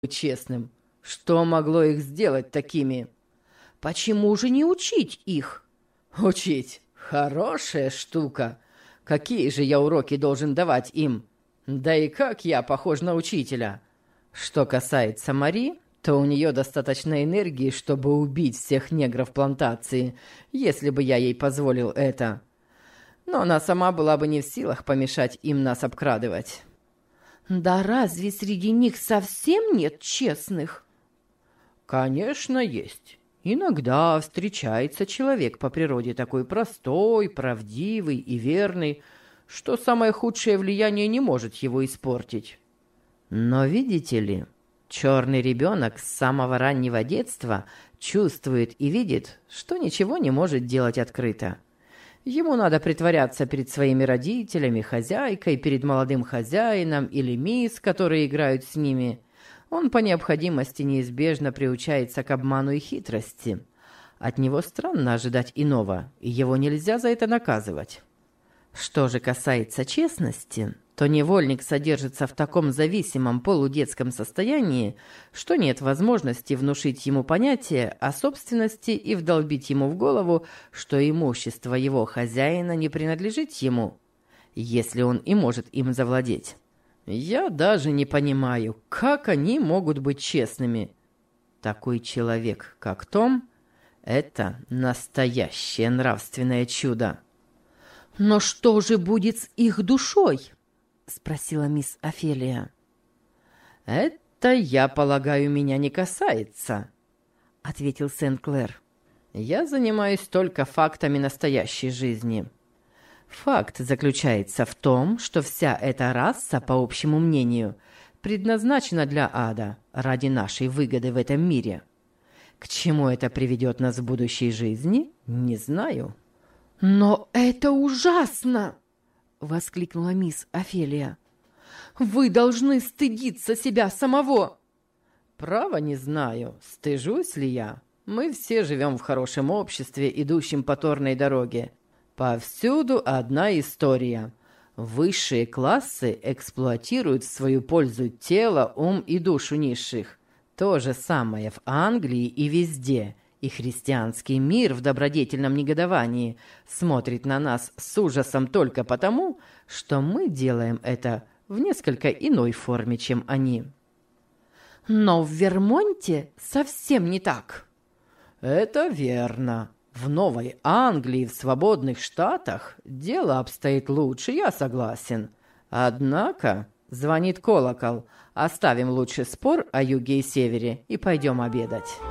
честным. Что могло их сделать такими? Почему же не учить их? Учить? Хорошая штука. Какие же я уроки должен давать им? Да и как я похож на учителя? Что касается Мари, то у нее достаточно энергии, чтобы убить всех негров плантации, если бы я ей позволил это. Но она сама была бы не в силах помешать им нас обкрадывать. Да разве среди них совсем нет честных? Конечно, есть. Иногда встречается человек по природе такой простой, правдивый и верный, что самое худшее влияние не может его испортить. Но видите ли, черный ребенок с самого раннего детства чувствует и видит, что ничего не может делать открыто. Ему надо притворяться перед своими родителями, хозяйкой, перед молодым хозяином или мисс, которые играют с ними. Он по необходимости неизбежно приучается к обману и хитрости. От него странно ожидать иного, и его нельзя за это наказывать. Что же касается честности, то невольник содержится в таком зависимом полудетском состоянии, что нет возможности внушить ему понятие о собственности и вдолбить ему в голову, что имущество его хозяина не принадлежит ему, если он и может им завладеть. Я даже не понимаю, как они могут быть честными. Такой человек, как Том, это настоящее нравственное чудо. «Но что же будет с их душой?» — спросила мисс Офелия. «Это, я полагаю, меня не касается», — ответил Сент-Клэр. «Я занимаюсь только фактами настоящей жизни. Факт заключается в том, что вся эта раса, по общему мнению, предназначена для ада ради нашей выгоды в этом мире. К чему это приведет нас в будущей жизни, не знаю». «Но это ужасно!» — воскликнула мисс Офелия. «Вы должны стыдиться себя самого!» «Право не знаю, стыжусь ли я. Мы все живем в хорошем обществе, идущем по торной дороге. Повсюду одна история. Высшие классы эксплуатируют в свою пользу тело, ум и душу низших. То же самое в Англии и везде. И христианский мир в добродетельном негодовании смотрит на нас с ужасом только потому, что мы делаем это в несколько иной форме, чем они. Но в Вермонте совсем не так. Это верно. В Новой Англии, в свободных штатах дело обстоит лучше, я согласен. Однако звонит колокол. Оставим лучше спор о юге и севере и пойдем обедать.